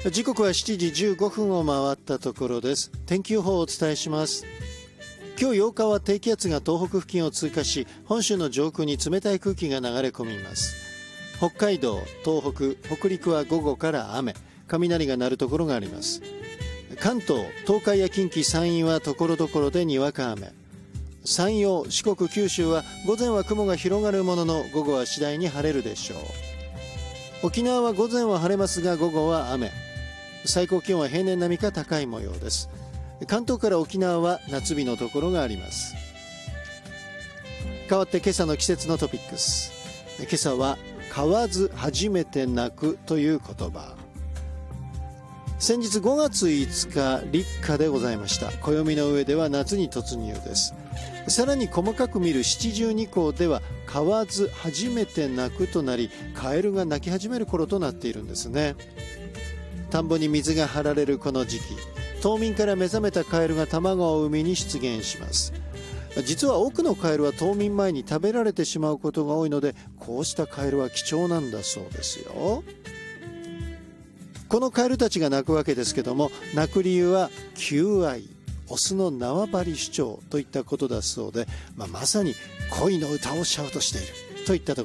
時刻は7時15分を回ったところです。天気予報をお伝えします。今日8日は低気圧が東北付近を通過し、本州の上空に冷たい空気が流れ込みます。北海道、東北、北陸は午後から雨、雷が鳴るところがあります。関東、東海や近畿、山陰はところどころでにわか雨。山陽、四国、九州は午前は雲が広がるものの午後は次第に晴れるでしょう。沖縄は午前は晴れますが午後は雨。最高気温は平年並みか高い模様です。関東から沖縄は夏日のところがあります。変わって今朝の季節のトピックス。今朝は買わず初めて泣くという言葉。先日5月5日立夏でございました。暦の上では夏に突入です。さらに細かく見る七十二候では買わず初めて泣くとなり、カエルが鳴き始める頃となっているんですね。田んぼに水が張られるこの時期、冬眠から目覚めたカエルが卵を産みに出現します。実は多くのカエルは冬眠前に食べられてしまうことが多いので、こうしたカエルは貴重なんだそうですよ。このカエルたちが鳴くわけですけども、鳴く理由は求愛、オスの縄張り主張といったことだそうで、まさに恋の歌をシャウトしているといったところ